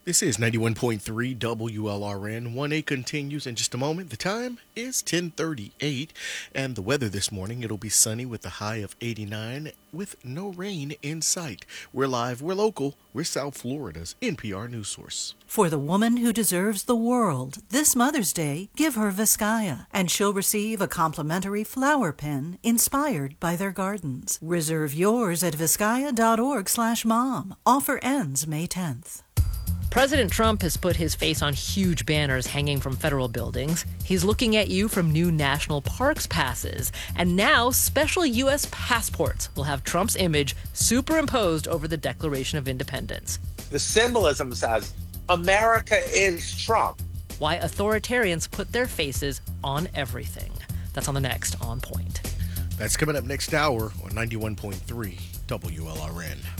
This is 91.3 WLRN. 1A continues in just a moment. The time is 10:38, and the weather this morning, it'll be sunny with a high of 89 with no rain in sight. We're live, we're local, we're South Florida's NPR news source. For the woman who deserves the world, this Mother's Day, give her Vizcaya, and she'll receive a complimentary flower pen inspired by their gardens. Reserve yours at vizcaya.org/mom. Offer ends May 10th. President Trump has put his face on huge banners hanging from federal buildings. He's looking at you from new national parks passes. And now special U.S. passports will have Trump's image superimposed over the Declaration of Independence. The symbolism says, America is Trump. Why authoritarians put their faces on everything. That's on the next On Point. That's coming up next hour on 91.3 WLRN.